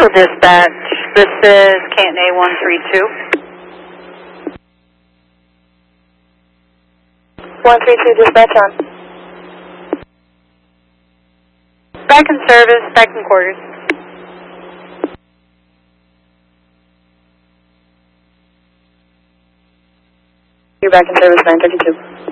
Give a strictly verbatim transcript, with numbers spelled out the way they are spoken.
Central Dispatch, this is Canton A one three two. one three two dispatch on. Back in service, back in quarters. You're back in service, nine thirty-two.